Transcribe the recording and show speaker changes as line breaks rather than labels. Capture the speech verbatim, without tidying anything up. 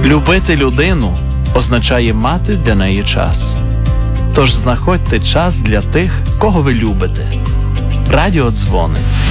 Любити людину означає мати для неї час. Тож знаходьте час для тих, кого ви любите. Радіодзвони.